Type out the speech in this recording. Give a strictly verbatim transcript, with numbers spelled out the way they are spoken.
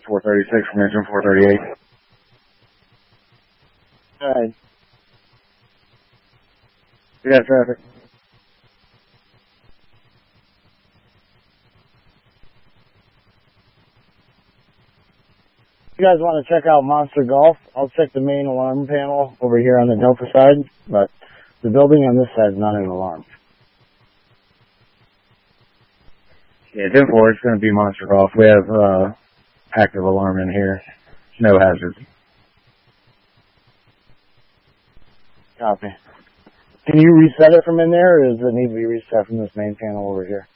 four thirty-six from engine four thirty-eight. Alright. We got traffic. If you guys want to check out Monster Golf, I'll check the main alarm panel over here on the Delta side, but the building on this side is not an alarm. Yeah, ten four, it's going to be Monster Golf. We have uh, active alarm in here. No hazards. Copy. Can you reset it from in there, or does it need to be reset from this main panel over here?